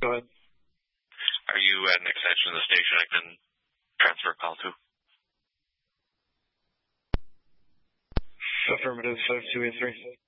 go ahead. Are you at an extension of the station I can transfer a call to? Affirmative, 5283.